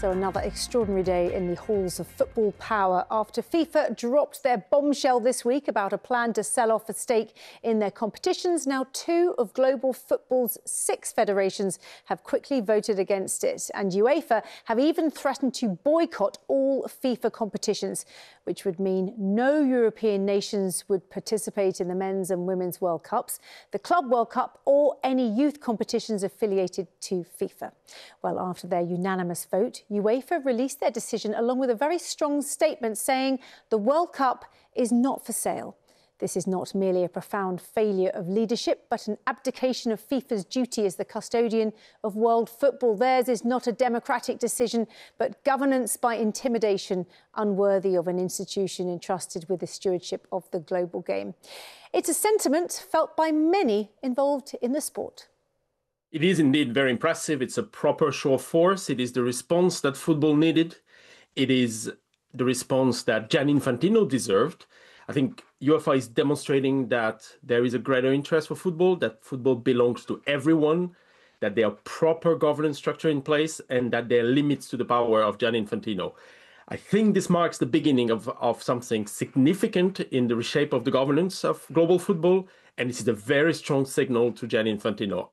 So another extraordinary day in the halls of football power after FIFA dropped their bombshell this week about a plan to sell off a stake in their competitions. Now, 2 of global football's 6 federations have quickly voted against it, and UEFA have even threatened to boycott all FIFA competitions, which would mean no European nations would participate in the Men's and Women's World Cups, the Club World Cup or any youth competitions affiliated to FIFA. Well, after their unanimous vote, UEFA released their decision along with a very strong statement saying the World Cup is not for sale. This is not merely a profound failure of leadership, but an abdication of FIFA's duty as the custodian of world football. Theirs is not a democratic decision, but governance by intimidation, unworthy of an institution entrusted with the stewardship of the global game. It's a sentiment felt by many involved in the sport. It is indeed very impressive. It's a proper show of force. It is the response that football needed. It is the response that Gianni Infantino deserved. I think UEFA is demonstrating that there is a greater interest for football, that football belongs to everyone, that there are proper governance structure in place, and that there are limits to the power of Gianni Infantino. I think this marks the beginning of something significant in the reshape of the governance of global football, and this is a very strong signal to Gianni Infantino.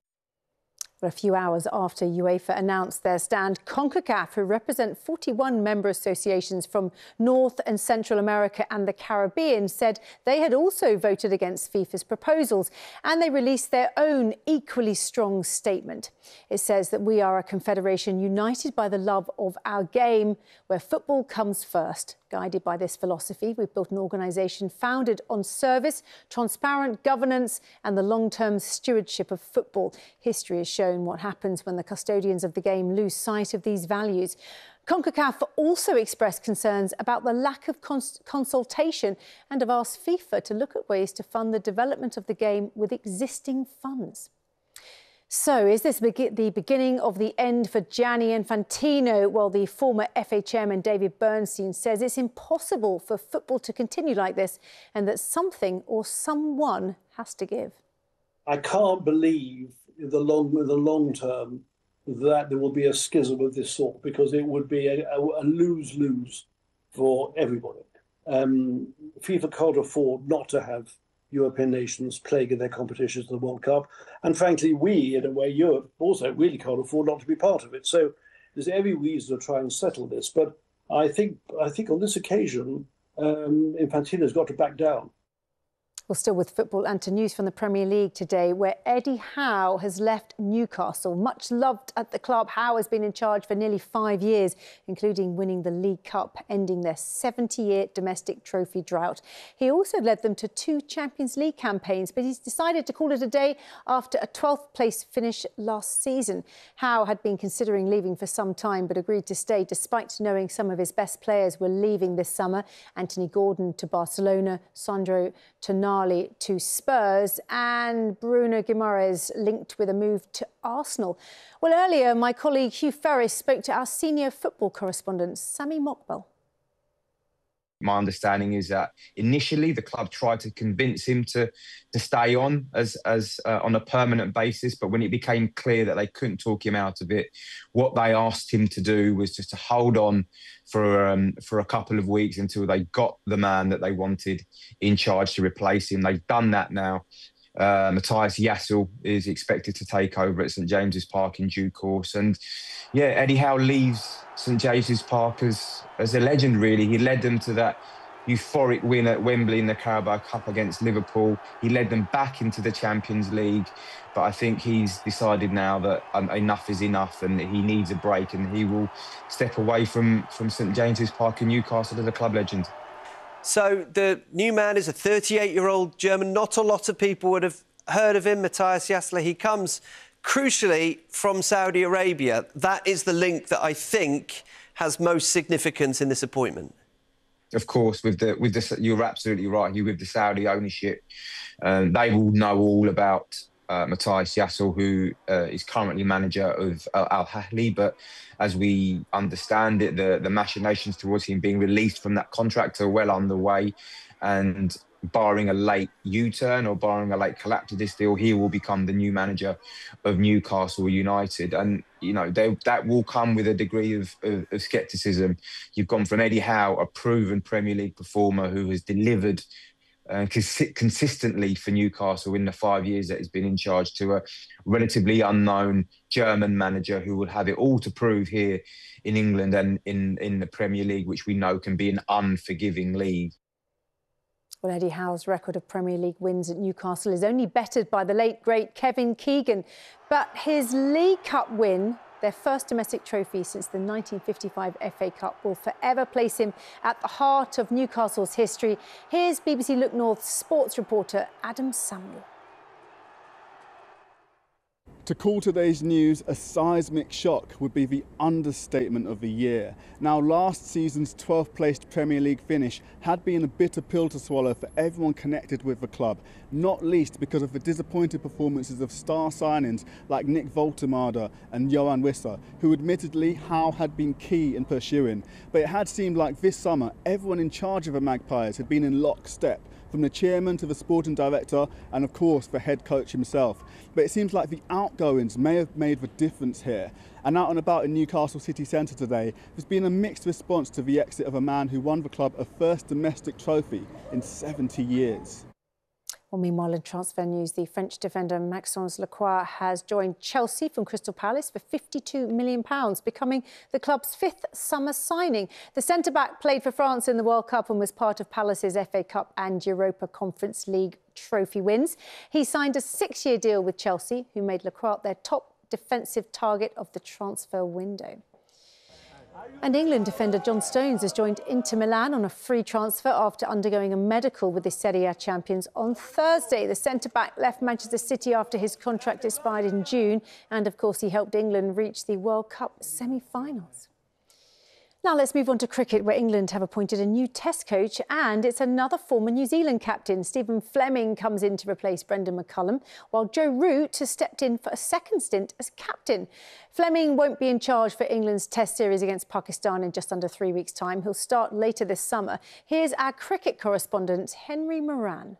A few hours after UEFA announced their stand, CONCACAF, who represent 41 member associations from North and Central America and the Caribbean, said they had also voted against FIFA's proposals, and they released their own equally strong statement. It says that we are a confederation united by the love of our game, where football comes first. Guided by this philosophy, we've built an organisation founded on service, transparent governance and the long-term stewardship of football. History has shown what happens when the custodians of the game lose sight of these values. CONCACAF also expressed concerns about the lack of consultation and have asked FIFA to look at ways to fund the development of the game with existing funds. So, is this the beginning of the end for Gianni Infantino? Well, the former FA chairman David Bernstein says it's impossible for football to continue like this and that something or someone has to give. I can't believe in the long term that there will be a schism of this sort, because it would be a lose-lose for everybody. FIFA can't afford not to have European nations playing in their competitions in the World Cup. And frankly, we, in a way, Europe also really can't afford not to be part of it. So there's every reason to try and settle this. But I think on this occasion, Infantino's got to back down. Well, still with football and to news from the Premier League today, where Eddie Howe has left Newcastle. Much loved at the club, Howe has been in charge for nearly 5 years, including winning the League Cup, ending their 70-year domestic trophy drought. He also led them to 2 Champions League campaigns, but he's decided to call it a day after a 12th place finish last season. Howe had been considering leaving for some time, but agreed to stay despite knowing some of his best players were leaving this summer. Anthony Gordon to Barcelona, Sandro Tonali to Spurs, and Bruno Guimaraes linked with a move to Arsenal. Well, earlier, my colleague Hugh Ferris spoke to our senior football correspondent, Sami Mokbel. My understanding is that initially the club tried to convince him to stay on as on a permanent basis, but when it became clear that they couldn't talk him out of it, what they asked him to do was just to hold on for a couple of weeks until they got the man that they wanted in charge to replace him. They've done that now. Matthias Jassel is expected to take over at St James's Park in due course. And yeah, Eddie Howe leaves St James's Park as a legend, really. He led them to that euphoric win at Wembley in the Carabao Cup against Liverpool. He led them back into the Champions League. But I think he's decided now that enough is enough and he needs a break, and he will step away from St James's Park in Newcastle as a club legend. So the new man is a 38-year-old German. Not a lot of people would have heard of him, Matthias Jassel. He comes, crucially, from Saudi Arabia. That is the link that I think has most significance in this appointment. Of course, with the you're absolutely right. With the Saudi ownership, they will know all about Matthias Jassel, who is currently manager of Al Ahly, but as we understand it, the machinations towards him being released from that contract are well underway, and barring a late U-turn or barring a late collapse of this deal, he will become the new manager of Newcastle United. And you know, that will come with a degree of scepticism. You've gone from Eddie Howe, a proven Premier League performer who has delivered consistently for Newcastle in the 5 years that he's been in charge, to a relatively unknown German manager who will have it all to prove here in England and in the Premier League, which we know can be an unforgiving league. Well, Eddie Howe's record of Premier League wins at Newcastle is only bettered by the late, great Kevin Keegan. But his League Cup win, their first domestic trophy since the 1955 FA Cup, will forever place him at the heart of Newcastle's history. Here's BBC Look North sports reporter Adam Samuel. To call today's news a seismic shock would be the understatement of the year. Now, last season's 12th placed Premier League finish had been a bitter pill to swallow for everyone connected with the club, not least because of the disappointing performances of star signings like Nick Woltemade and Johan Wissa, who admittedly Howe had been key in pursuing. But it had seemed like this summer everyone in charge of the Magpies had been in lockstep, from the chairman to the sporting director and of course the head coach himself. But it seems like the outgoings may have made the difference here. And out and about in Newcastle city centre today, there's been a mixed response to the exit of a man who won the club a first domestic trophy in 70 years. Well, meanwhile, in transfer news, the French defender Maxence Lacroix has joined Chelsea from Crystal Palace for £52 million, becoming the club's fifth summer signing. The centre-back played for France in the World Cup and was part of Palace's FA Cup and Europa Conference League trophy wins. He signed a 6-year deal with Chelsea, who made Lacroix their top defensive target of the transfer window. And England defender John Stones has joined Inter Milan on a free transfer after undergoing a medical with the Serie A champions on Thursday. The centre-back left Manchester City after his contract expired in June. And, of course, he helped England reach the World Cup semi-finals. Now let's move on to cricket, where England have appointed a new Test coach, and it's another former New Zealand captain. Stephen Fleming comes in to replace Brendan McCullum, while Joe Root has stepped in for a second stint as captain. Fleming won't be in charge for England's Test series against Pakistan in just under 3 weeks' time. He'll start later this summer. Here's our cricket correspondent, Henry Moran.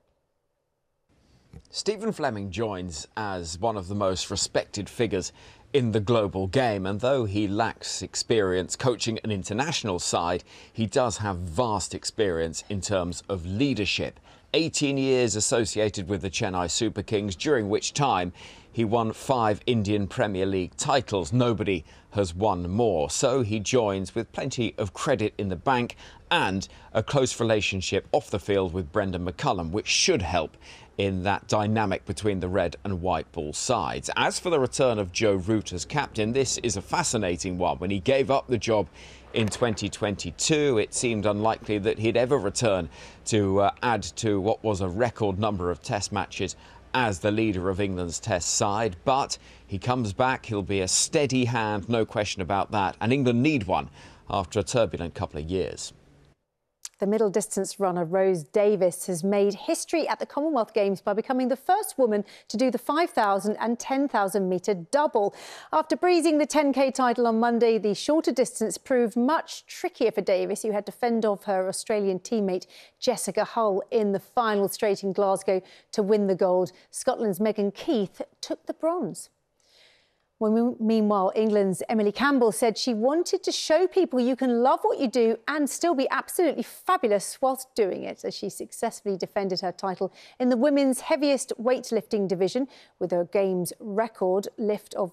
Stephen Fleming joins as one of the most respected figures in the global game, and though he lacks experience coaching an international side, he does have vast experience in terms of leadership. 18 years associated with the Chennai Super Kings, during which time he won 5 Indian Premier League titles. Nobody has won more. So he joins with plenty of credit in the bank and a close relationship off the field with Brendan McCullum, which should help in that dynamic between the red and white ball sides. As for the return of Joe Root as captain, this is a fascinating one. When he gave up the job in 2022, it seemed unlikely that he'd ever return to add to what was a record number of Test matches as the leader of England's Test side. But he comes back, he'll be a steady hand, no question about that. And England need one after a turbulent couple of years. The middle distance runner Rose Davis has made history at the Commonwealth Games by becoming the first woman to do the 5,000 and 10,000 metre double. After breezing the 10K title on Monday, the shorter distance proved much trickier for Davis, who had to fend off her Australian teammate Jessica Hull in the final straight in Glasgow to win the gold. Scotland's Megan Keith took the bronze. Well, meanwhile, England's Emily Campbell said she wanted to show people you can love what you do and still be absolutely fabulous whilst doing it, as she successfully defended her title in the women's heaviest weightlifting division with a Games record lift of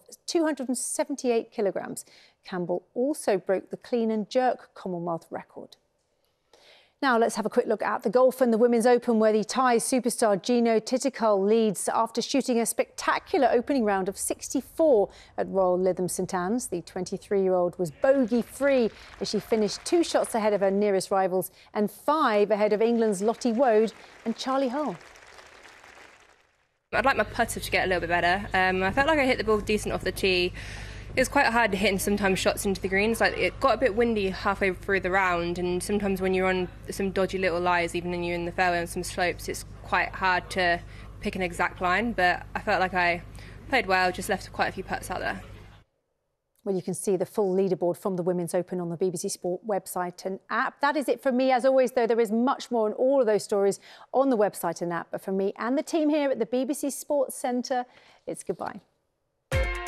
278 kilograms. Campbell also broke the clean and jerk Commonwealth record. Now let's have a quick look at the golf and the Women's Open, where the Thai superstar Gino Titikul leads after shooting a spectacular opening round of 64 at Royal Lytham St Anne's. The 23-year-old was bogey-free as she finished 2 shots ahead of her nearest rivals and 5 ahead of England's Lottie Woad and Charlie Hull. I'd like my putter to get a little bit better. I felt like I hit the ball decent off the tee. It was quite hard hitting sometimes shots into the greens. Like, it got a bit windy halfway through the round, and sometimes when you're on some dodgy little lies, even when you're in the fairway on some slopes, it's quite hard to pick an exact line. But I felt like I played well, just left quite a few putts out there. Well, you can see the full leaderboard from the Women's Open on the BBC Sport website and app. That is it from me. As always, though, there is much more on all of those stories on the website and app. But from me and the team here at the BBC Sports Centre, it's goodbye.